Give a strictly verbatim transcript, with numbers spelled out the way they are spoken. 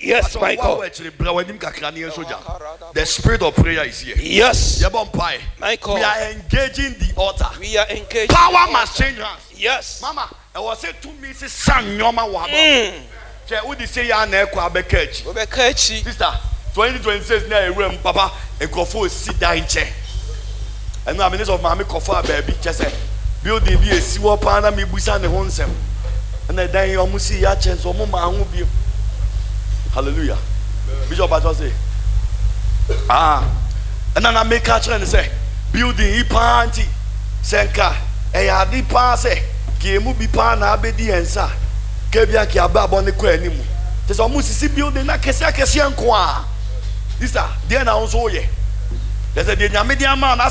Yes, my God. The spirit of prayer is here. Yes, My God. We are engaging the altar. We are engaged. Power must change hands. Yes, Mama, I was saying to me, son, Yoma Waba. Would you say, Yana Quabekechi? Obekechi. Sister, twenty twenty-six, now, room, Papa, and Kofu sit down chair. And I'm minister of Mammy Kofa, baby, just say, building be a sewer pana, me busan the honsem. And then you almost see your chance or Mama will be. Hallelujah. Bishop Pastor say, ah, and then I make catch and say, building he panty, Senka, a yadi passe, Kimu be pan, abedi and sa, Kebia Kiaba on the quenimu. There's almost see building like a Kasian Kwa. This are then also ye. There's a Dynamic man.